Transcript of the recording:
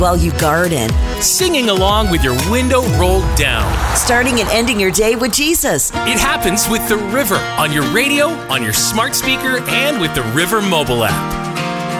while you garden, singing along with your window rolled down, starting and ending your day with Jesus. It happens with The River on your radio, on your smart speaker, and with the River mobile app.